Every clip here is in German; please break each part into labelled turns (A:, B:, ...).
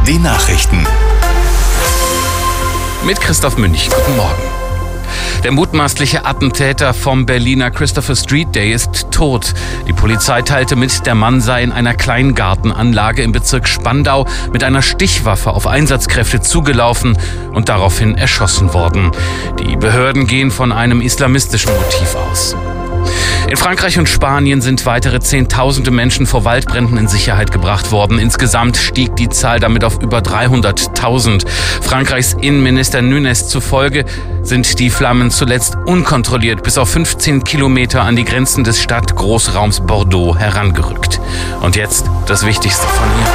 A: Die Nachrichten.
B: Mit Christoph Münch. Guten Morgen. Der mutmaßliche Attentäter vom Berliner Christopher Street Day ist tot. Die Polizei teilte mit, der Mann sei in einer Kleingartenanlage im Bezirk Spandau mit einer Stichwaffe auf Einsatzkräfte zugelaufen und daraufhin erschossen worden. Die Behörden gehen von einem islamistischen Motiv aus. In Frankreich und Spanien sind weitere Zehntausende Menschen vor Waldbränden in Sicherheit gebracht worden. Insgesamt stieg die Zahl damit auf über 300.000. Frankreichs Innenminister Nunez zufolge sind die Flammen zuletzt unkontrolliert bis auf 15 Kilometer an die Grenzen des Stadtgroßraums Bordeaux herangerückt. Und jetzt das Wichtigste von hier.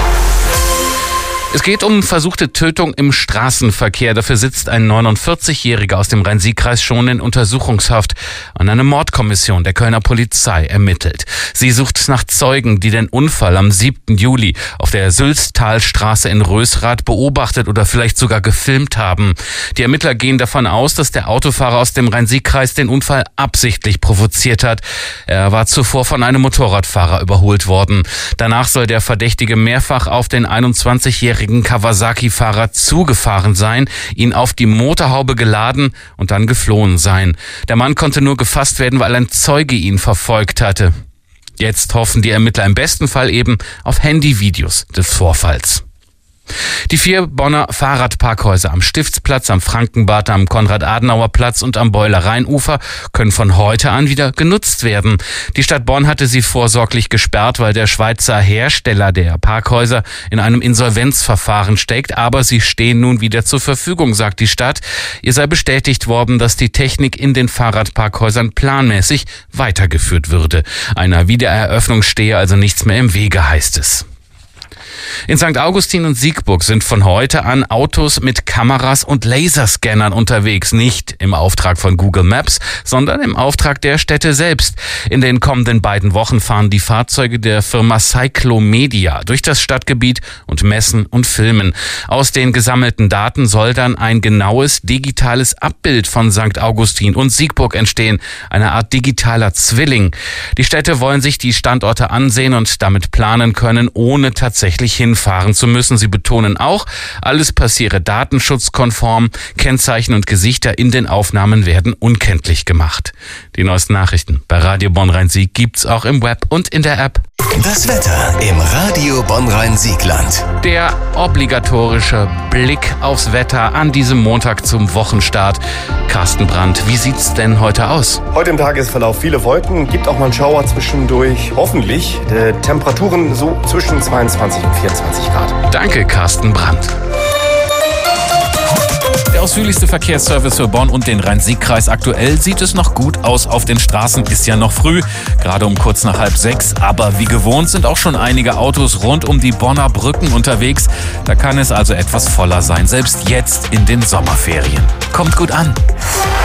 B: Es geht um versuchte Tötung im Straßenverkehr. Dafür sitzt ein 49-Jähriger aus dem Rhein-Sieg-Kreis schon in Untersuchungshaft. An eine Mordkommission der Kölner Polizei ermittelt. Sie sucht nach Zeugen, die den Unfall am 7. Juli auf der Sülztalstraße in Rösrath beobachtet oder vielleicht sogar gefilmt haben. Die Ermittler gehen davon aus, dass der Autofahrer aus dem Rhein-Sieg-Kreis den Unfall absichtlich provoziert hat. Er war zuvor von einem Motorradfahrer überholt worden. Danach soll der Verdächtige mehrfach auf den 21-jährigen Kawasaki-Fahrer zugefahren sein, ihn auf die Motorhaube geladen und dann geflohen sein. Der Mann konnte nur gefasst werden, weil ein Zeuge ihn verfolgt hatte. Jetzt hoffen die Ermittler im besten Fall eben auf Handyvideos des Vorfalls. Die 4 Bonner Fahrradparkhäuser am Stiftsplatz, am Frankenbad, am Konrad-Adenauer-Platz und am Beuler Rheinufer können von heute an wieder genutzt werden. Die Stadt Bonn hatte sie vorsorglich gesperrt, weil der Schweizer Hersteller der Parkhäuser in einem Insolvenzverfahren steckt. Aber sie stehen nun wieder zur Verfügung, sagt die Stadt. Ihr sei bestätigt worden, dass die Technik in den Fahrradparkhäusern planmäßig weitergeführt würde. Einer Wiedereröffnung stehe also nichts mehr im Wege, heißt es. In St. Augustin und Siegburg sind von heute an Autos mit Kameras und Laserscannern unterwegs. Nicht im Auftrag von Google Maps, sondern im Auftrag der Städte selbst. In den kommenden beiden Wochen fahren die Fahrzeuge der Firma Cyclomedia durch das Stadtgebiet und messen und filmen. Aus den gesammelten Daten soll dann ein genaues digitales Abbild von St. Augustin und Siegburg entstehen. Eine Art digitaler Zwilling. Die Städte wollen sich die Standorte ansehen und damit planen können, ohne tatsächlich hinfahren zu müssen. Sie betonen auch, alles passiere datenschutzkonform, Kennzeichen und Gesichter in den Aufnahmen werden unkenntlich gemacht. Die neuesten Nachrichten bei Radio Bonn-Rhein-Sieg gibt's auch im Web und in der App.
A: Das Wetter im Radio Bonn-Rhein-Siegland.
B: Der obligatorische Blick aufs Wetter an diesem Montag zum Wochenstart. Carsten Brandt, wie sieht's denn heute aus?
C: Heute im Tagesverlauf viele Wolken, gibt auch mal einen Schauer zwischendurch. Hoffentlich Temperaturen so zwischen 22 und 24 Grad.
B: Danke, Carsten Brandt. Der ausführlichste Verkehrsservice für Bonn und den Rhein-Sieg-Kreis. Aktuell sieht es noch gut aus auf den Straßen. Ist ja noch früh, gerade um kurz nach 5:30. Aber wie gewohnt sind auch schon einige Autos rund um die Bonner Brücken unterwegs. Da kann es also etwas voller sein, selbst jetzt in den Sommerferien. Kommt gut an.